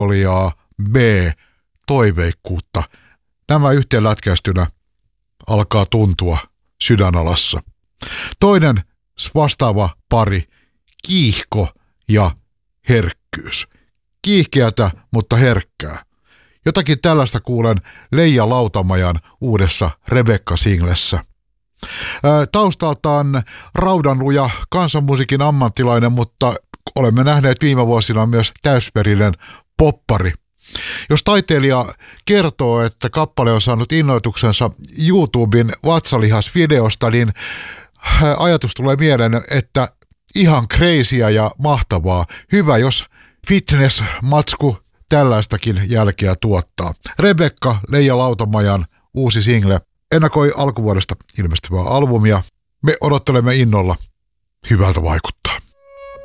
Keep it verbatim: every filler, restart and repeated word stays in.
melankoliaa, B, toiveikkuutta. Nämä yhteenlätkäistynä alkaa tuntua sydänalassa. Toinen vastaava pari, kiihko ja herkkyys. Kiihkeätä, mutta herkkää. Jotakin tällaista kuulen Leija Lautamajan uudessa Rebekka-singlessä. Taustaltaan raudanluja kansanmusiikin ammattilainen, mutta olemme nähneet viime vuosina myös täysverinen poppari. Jos taiteilija kertoo, että kappale on saanut innoituksensa YouTuben vatsalihasvideosta, niin ajatus tulee mieleen, että ihan crazyä ja mahtavaa. Hyvä, jos fitness-matsku tällaistakin jälkeä tuottaa. Rebekka, Leija Lautamajan uusi single ennakoi alkuvuodesta ilmestyvää albumia. Me odottelemme innolla. Hyvältä vaikuttaa.